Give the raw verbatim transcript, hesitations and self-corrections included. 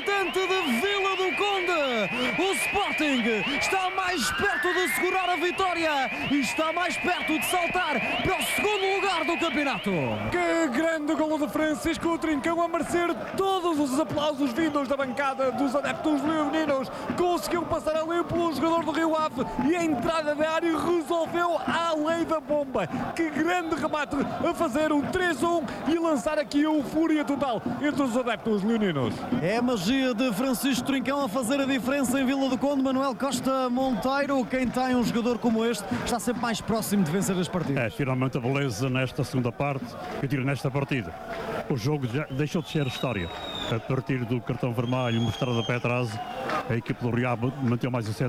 representante de Vila do Conde. O Sporting está mais perto de segurar a vitória e está mais perto de saltar para o segundo lugar do campeonato. Que grande golo de Francisco Trincão, a merecer todos os aplausos vindos da bancada dos adeptos leoninos. Conseguiu passar ali pelo jogador do Rio Ave e a entrada da área resolveu a lei da bomba. Que grande remate a fazer um três a um e lançar aqui a euforia total entre os adeptos leoninos. É a magia de Francisco Trincão a fazer a diferença em Vila do Conde. Manuel Costa Monteiro, quem tem um jogador como este está sempre mais próximo de vencer as partidas. É, finalmente a beleza nesta segunda parte, eu tiro nesta partida. O jogo já deixou de ser história. A partir do cartão vermelho mostrado a pé atrás, a equipe do Rio Ave manteve mais a